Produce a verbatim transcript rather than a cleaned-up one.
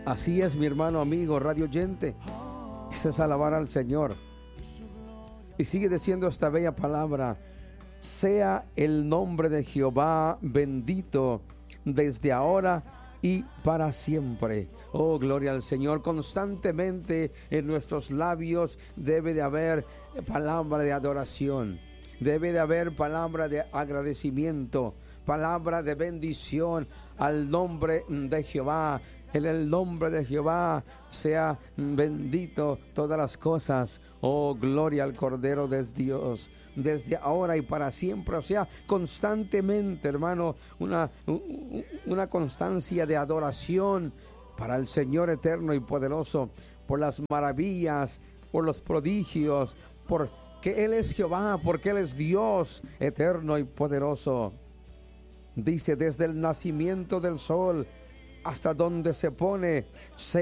Así es, mi hermano, amigo, radio oyente. Eso es alabar al Señor. Y sigue diciendo esta bella palabra: sea el nombre de Jehová bendito desde ahora y para siempre. Oh, gloria al Señor. Constantemente en nuestros labios debe de haber palabra de adoración, debe de haber palabra de agradecimiento, palabra de bendición al nombre de Jehová. En el nombre de Jehová sea bendito todas las cosas. Oh, gloria al Cordero de Dios, desde ahora y para siempre. O sea, constantemente, hermano, una, una constancia de adoración para el Señor eterno y poderoso, por las maravillas, por los prodigios, porque Él es Jehová, porque Él es Dios eterno y poderoso. Dice: desde el nacimiento del sol hasta donde se pone,